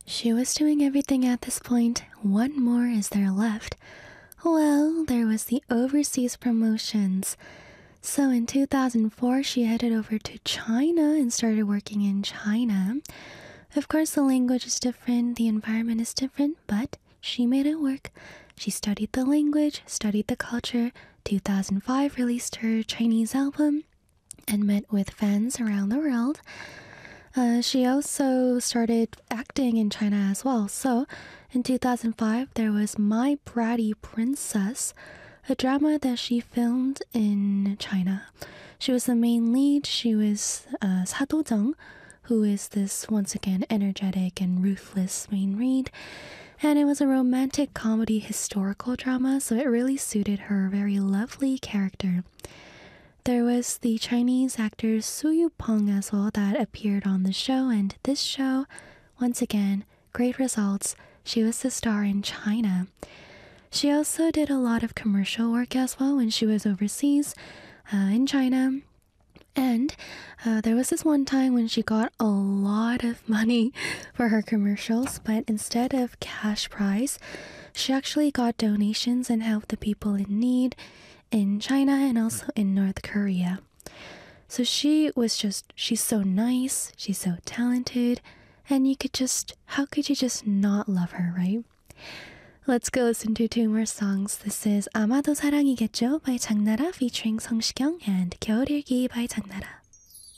She was doing everything at this point. What more is there left? Well, there was the overseas promotions. So in 2004, she headed over to China and started working in China. Of course, the language is different, the environment is different, but she made it work. She studied the language, studied the culture. 2005 released her Chinese album and met with fans around the world. She also started acting in China as well. So in 2005, there was My Bratty Princess, a drama that she filmed in China. She was the main lead. She was Sa Do-jung, who is this, once again, energetic and ruthless main lead. And it was a romantic comedy historical drama, so it really suited her very lovely character. There was the Chinese actor Su Yu-peng as well that appeared on the show, and this show, once again, great results. She was the star in China. She also did a lot of commercial work as well when she was overseas in China. And there was this one time when she got a lot of money for her commercials, but instead of cash prize, she actually got donations and helped the people in need in China and also in North Korea. So she's so nice, she's so talented, and how could you just not love her, right? Let's go listen to two more songs. This is 아마도 사랑이겠죠 by 장나라 featuring 성시경 and 겨울일기 by 장나라.